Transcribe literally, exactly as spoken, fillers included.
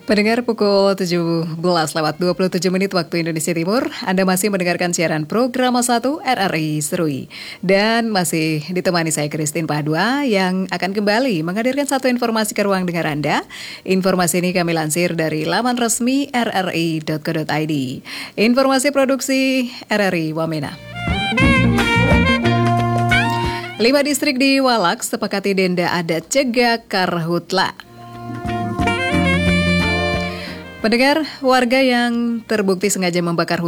Pendengar pukul tujuh belas lewat dua puluh tujuh menit waktu Indonesia Timur, Anda masih mendengarkan siaran program satu R R I Serui. Dan masih ditemani saya Christine Padua yang akan kembali menghadirkan satu informasi ke ruang dengar Anda. Informasi ini kami lansir dari laman resmi r r i dot co dot i d. Informasi produksi R R I Wamena. Lima distrik di Walak sepakati denda adat cegah karhutla. Pendengar, warga yang terbukti sengaja membakar